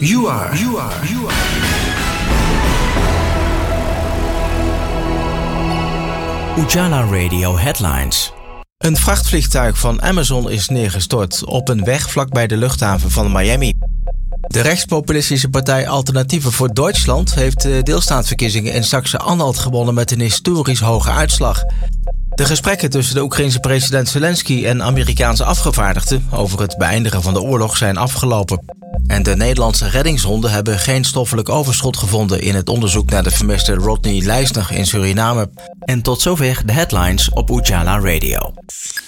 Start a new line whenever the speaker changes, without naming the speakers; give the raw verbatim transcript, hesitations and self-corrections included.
You are. You are. You are.
Ujala Radio Headlines. Een vrachtvliegtuig van Amazon is neergestort op een weg vlakbij de luchthaven van Miami. De rechtspopulistische partij Alternatieven voor Duitsland heeft de deelstaatsverkiezingen in Saxe-Anhalt gewonnen met een historisch hoge uitslag. De gesprekken tussen de Oekraïense president Zelensky en Amerikaanse afgevaardigden over het beëindigen van de oorlog zijn afgelopen. En de Nederlandse reddingshonden hebben geen stoffelijk overschot gevonden in het onderzoek naar de vermiste Rodney Leisner in Suriname. En tot zover de headlines op Ujala Radio.